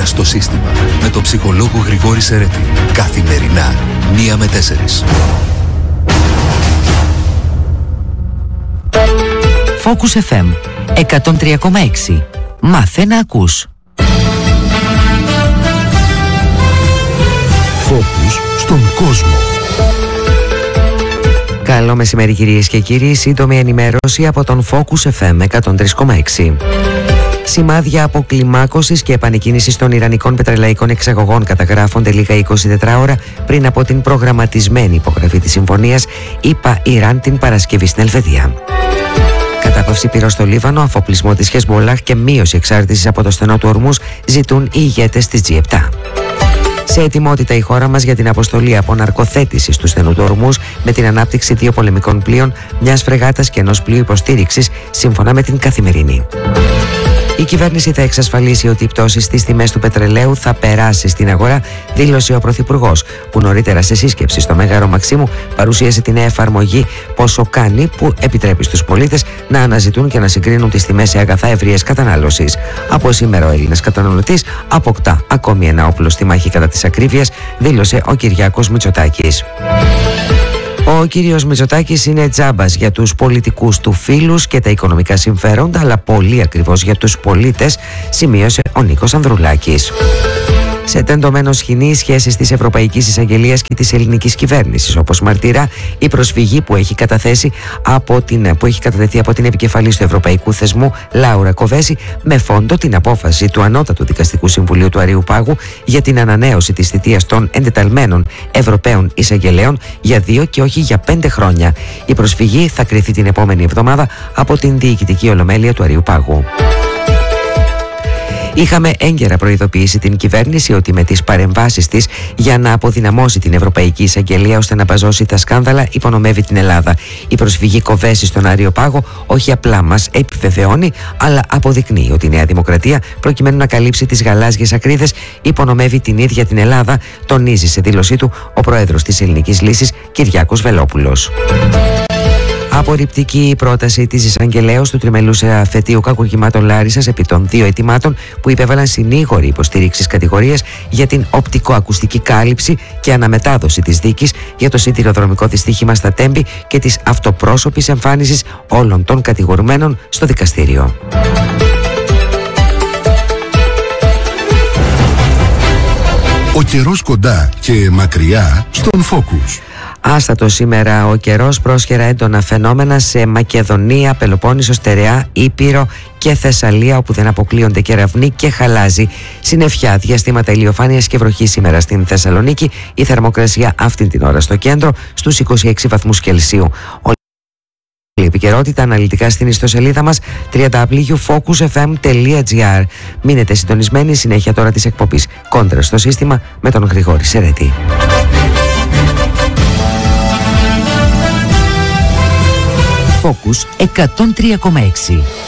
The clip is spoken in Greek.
στο σύστημα με τον ψυχολόγο Γρηγόρη Σερέτη. Καθημερινά 1 με 4. Focus FM 103,6. Μάθε να ακούς. Focus στον κόσμο. Καλό μεσημέρι κυρίες και κύριοι, σύντομη ενημέρωση από τον Focus FM 103,6. Σημάδια αποκλιμάκωσης και επανεκκίνησης των ιρανικών πετρελαϊκών εξαγωγών καταγράφονται λίγα 24 ώρα πριν από την προγραμματισμένη υπογραφή της συμφωνίας ΗΠΑ-Ιράν την Παρασκευή στην Ελβετία. Κατάπαυση πυρός στο Λίβανο, αφοπλισμό της Χεσμολάχ και μείωση εξάρτησης από το στενό του Ορμούζ ζητούν οι ηγέτες της G7. Σε ετοιμότητα η χώρα μας για την αποστολή αποναρκοθέτησης του στενού του Ορμούζ με την ανάπτυξη 2 πολεμικών πλοίων, μιας φρεγάτας και ενός πλοίου υποστήριξης, σύμφωνα με την Καθημερινή. Η κυβέρνηση θα εξασφαλίσει ότι η πτώση στις τιμές του πετρελαίου θα περάσει στην αγορά, δήλωσε ο Πρωθυπουργός, που νωρίτερα σε σύσκεψη στο Μέγαρο Μαξίμου παρουσίασε τη νέα εφαρμογή Πόσο Κάνει, που επιτρέπει στους πολίτες να αναζητούν και να συγκρίνουν τις τιμές σε αγαθά ευρείας κατανάλωσης. Από σήμερα ο Έλληνας καταναλωτής αποκτά ακόμη ένα όπλο στη μάχη κατά της ακρίβειας, δήλωσε ο Κυριάκος Μητσοτάκης. Ο κύριος Μητσοτάκης είναι τζάμπας για τους πολιτικούς του φίλους και τα οικονομικά συμφέροντα, αλλά πολύ ακριβώς για τους πολίτες, σημείωσε ο Νίκος Ανδρουλάκης. Σε τεντωμένο σκηνή, οι σχέσεις της Ευρωπαϊκής Εισαγγελίας και της ελληνικής κυβέρνησης, όπως μαρτυρά η προσφυγή που έχει κατατεθεί από την επικεφαλής του Ευρωπαϊκού Θεσμού, Λάουρα Κοβέση, με φόντο την απόφαση του Ανώτατου Δικαστικού Συμβουλίου του Αριού Πάγου για την ανανέωση της θητείας των εντεταλμένων Ευρωπαίων Εισαγγελέων για 2 και όχι για 5 χρόνια. Η προσφυγή θα κριθεί την επόμενη εβδομάδα από την Διοικητική Ολομέλεια του Αριού Πάγου. Είχαμε έγκαιρα προειδοποιήσει την κυβέρνηση ότι με τις παρεμβάσεις της για να αποδυναμώσει την Ευρωπαϊκή Εισαγγελία ώστε να παζώσει τα σκάνδαλα υπονομεύει την Ελλάδα. Η προσφυγή Κοβέση στον Άριο Πάγο όχι απλά μας επιβεβαιώνει, αλλά αποδεικνύει ότι η Νέα Δημοκρατία, προκειμένου να καλύψει τις γαλάζιες ακρίδες, υπονομεύει την ίδια την Ελλάδα, τονίζει σε δήλωσή του ο πρόεδρος της Ελληνικής Λύσης, Κυριάκος Βελόπουλος. Απορριπτική η πρόταση της εισαγγελέως του τριμελούς αφετείου κακουργημάτων Λάρισσας επί των 2 αιτημάτων που υπέβαλαν συνήγοροι υποστήριξης κατηγορίας για την οπτικοακουστική κάλυψη και αναμετάδοση της δίκης για το σιδηροδρομικό δυστύχημα στα Τέμπη και της αυτοπρόσωπης εμφάνισης όλων των κατηγορουμένων στο δικαστήριο. Ο καιρός κοντά και μακριά στον Focus. Άστατο σήμερα ο καιρός, πρόσχερα έντονα φαινόμενα σε Μακεδονία, Πελοπόννησο, Στερεά, Ήπειρο και Θεσσαλία, όπου δεν αποκλείονται κεραυνοί και χαλάζι. Συννεφιά, διαστήματα ηλιοφάνειας και βροχή σήμερα στην Θεσσαλονίκη. Η θερμοκρασία αυτή την ώρα στο κέντρο στους 26 βαθμούς Κελσίου. Η επικαιρότητα αναλυτικά στην ιστοσελίδα μας www.focusfm.gr. Μείνετε συντονισμένοι, συνέχεια τώρα της εκπομπής Κόντρα στο σύστημα με τον Γρηγόρη Σερέτη. Focus 103,6.